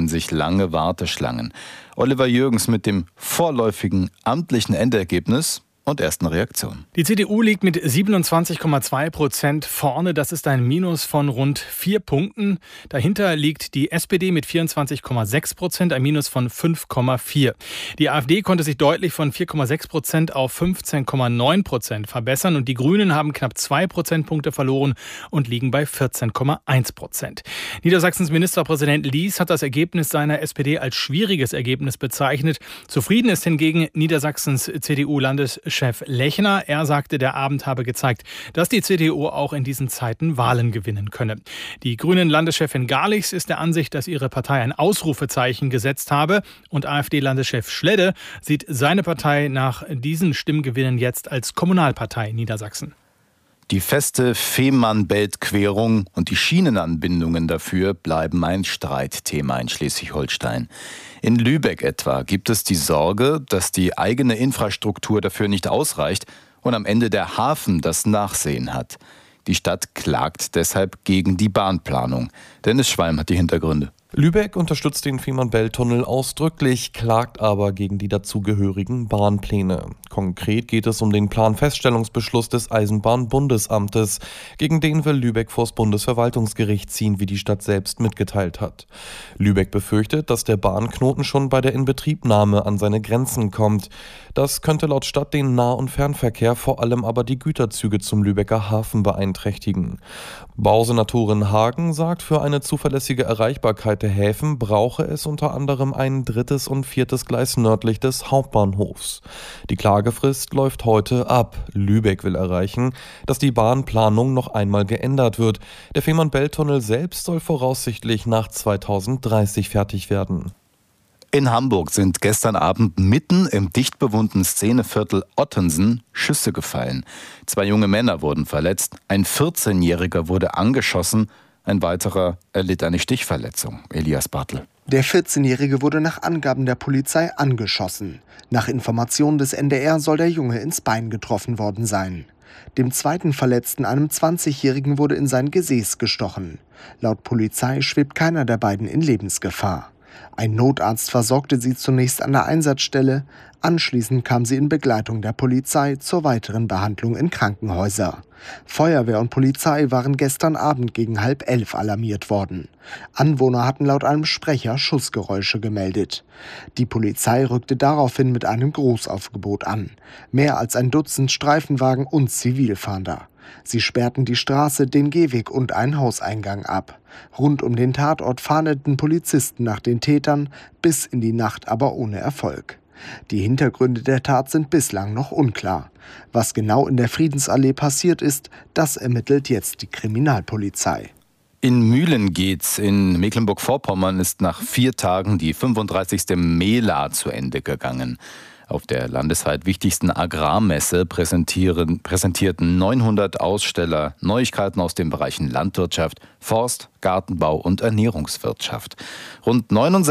bildeten sich lange Warteschlangen. Oliver Jürgens mit dem vorläufigen amtlichen Endergebnis und ersten Reaktionen. Die CDU liegt mit 27,2% vorne. Das ist ein Minus von rund 4 Punkten. Dahinter liegt die SPD mit 24,6%, ein Minus von 5,4. Die AfD konnte sich deutlich von 4,6% auf 15,9% verbessern und die Grünen haben knapp 2 Prozentpunkte verloren und liegen bei 14,1%. Niedersachsens Ministerpräsident Lies hat das Ergebnis seiner SPD als schwieriges Ergebnis bezeichnet. Zufrieden ist hingegen Niedersachsens CDU-Landeschef Lechner. Er sagte, der Abend habe gezeigt, dass die CDU auch in diesen Zeiten Wahlen gewinnen könne. Die Grünen-Landeschefin Garlichs ist der Ansicht, dass ihre Partei ein Ausrufezeichen gesetzt habe. Und AfD-Landeschef Schledde sieht seine Partei nach diesen Stimmgewinnen jetzt als Kommunalpartei in Niedersachsen. Die feste Fehmarn-Belt-Querung und die Schienenanbindungen dafür bleiben ein Streitthema in Schleswig-Holstein. In Lübeck etwa gibt es die Sorge, dass die eigene Infrastruktur dafür nicht ausreicht und am Ende der Hafen das Nachsehen hat. Die Stadt klagt deshalb gegen die Bahnplanung. Dennis Schwalm hat die Hintergründe. Lübeck unterstützt den Fehmarn-Belt-Tunnel ausdrücklich, klagt aber gegen die dazugehörigen Bahnpläne. Konkret geht es um den Planfeststellungsbeschluss des Eisenbahnbundesamtes. Gegen den will Lübeck vors Bundesverwaltungsgericht ziehen, wie die Stadt selbst mitgeteilt hat. Lübeck befürchtet, dass der Bahnknoten schon bei der Inbetriebnahme an seine Grenzen kommt. Das könnte laut Stadt den Nah- und Fernverkehr, vor allem aber die Güterzüge zum Lübecker Hafen beeinträchtigen. Bausenatorin Hagen sagt, für eine zuverlässige Erreichbarkeit der Häfen brauche es unter anderem ein 3. und 4. Gleis nördlich des Hauptbahnhofs. Die Klagefrist läuft heute ab. Lübeck will erreichen, dass die Bahnplanung noch einmal geändert wird. Der Fehmarn-Belt-Tunnel selbst soll voraussichtlich nach 2030 fertig werden. In Hamburg sind gestern Abend mitten im dicht bewohnten Szeneviertel Ottensen Schüsse gefallen. 2 junge Männer wurden verletzt, ein 14-Jähriger wurde angeschossen, ein weiterer erlitt eine Stichverletzung. Elias Bartel. Der 14-Jährige wurde nach Angaben der Polizei angeschossen. Nach Informationen des NDR soll der Junge ins Bein getroffen worden sein. Dem zweiten Verletzten, einem 20-Jährigen, wurde in sein Gesäß gestochen. Laut Polizei schwebt keiner der beiden in Lebensgefahr. Ein Notarzt versorgte sie zunächst an der Einsatzstelle. Anschließend kam sie in Begleitung der Polizei zur weiteren Behandlung in Krankenhäuser. Feuerwehr und Polizei waren gestern Abend gegen 10:30 alarmiert worden. Anwohner hatten laut einem Sprecher Schussgeräusche gemeldet. Die Polizei rückte daraufhin mit einem Großaufgebot an. Mehr als ein Dutzend Streifenwagen und Zivilfahnder. Sie sperrten die Straße, den Gehweg und einen Hauseingang ab. Rund um den Tatort fahndeten Polizisten nach den Tätern, bis in die Nacht aber ohne Erfolg. Die Hintergründe der Tat sind bislang noch unklar. Was genau in der Friedensallee passiert ist, das ermittelt jetzt die Kriminalpolizei. In Mühlengeetz in Mecklenburg-Vorpommern ist nach 4 Tagen die 35. Mela zu Ende gegangen. Auf der landesweit wichtigsten Agrarmesse präsentierten 900 Aussteller Neuigkeiten aus den Bereichen Landwirtschaft, Forst, Gartenbau und Ernährungswirtschaft. Rund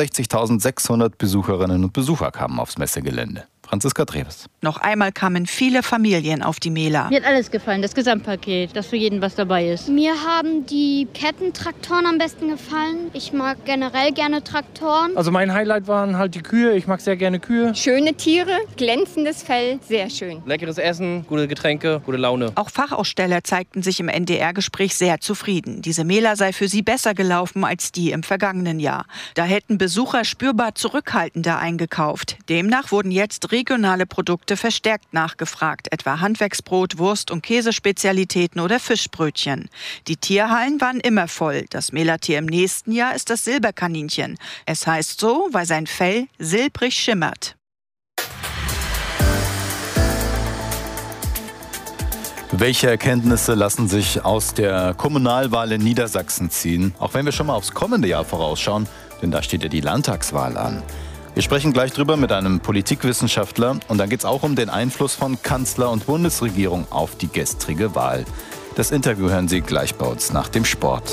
69.600 Besucherinnen und Besucher kamen aufs Messegelände. Franziska Treves. Noch einmal kamen viele Familien auf die Mela. Mir hat alles gefallen, das Gesamtpaket, dass für jeden was dabei ist. Mir haben die Kettentraktoren am besten gefallen. Ich mag generell gerne Traktoren. Also mein Highlight waren halt die Kühe. Ich mag sehr gerne Kühe. Schöne Tiere, glänzendes Fell, sehr schön. Leckeres Essen, gute Getränke, gute Laune. Auch Fachaussteller zeigten sich im NDR-Gespräch sehr zufrieden. Diese Mela sei für sie besser gelaufen als die im vergangenen Jahr. Da hätten Besucher spürbar zurückhaltender eingekauft. Demnach wurden jetzt regionale Produkte verstärkt nachgefragt, etwa Handwerksbrot, Wurst- und Käsespezialitäten oder Fischbrötchen. Die Tierhallen waren immer voll. Das Melatier im nächsten Jahr ist das Silberkaninchen. Es heißt so, weil sein Fell silbrig schimmert. Welche Erkenntnisse lassen sich aus der Kommunalwahl in Niedersachsen ziehen? Auch wenn wir schon mal aufs kommende Jahr vorausschauen, denn da steht ja die Landtagswahl an. Wir sprechen gleich drüber mit einem Politikwissenschaftler und dann geht es auch um den Einfluss von Kanzler und Bundesregierung auf die gestrige Wahl. Das Interview hören Sie gleich bei uns nach dem Sport.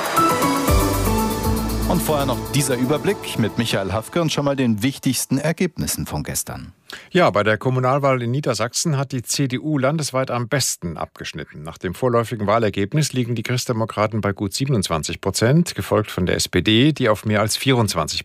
Und vorher noch dieser Überblick mit Michael Hafke und schon mal den wichtigsten Ergebnissen von gestern. Ja, bei der Kommunalwahl in Niedersachsen hat die CDU landesweit am besten abgeschnitten. Nach dem vorläufigen Wahlergebnis liegen die Christdemokraten bei gut 27%, gefolgt von der SPD, die auf mehr als 24%